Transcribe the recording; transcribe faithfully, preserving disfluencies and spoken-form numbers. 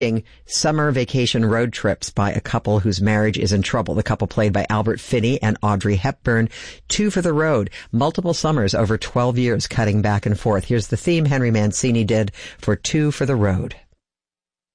Summer vacation road trips by a couple whose marriage is in trouble. The couple played by Albert Finney and Audrey Hepburn. Two for the road. Multiple summers over twelve years cutting back and forth. Here's the theme Henry Mancini did for Two for the Road.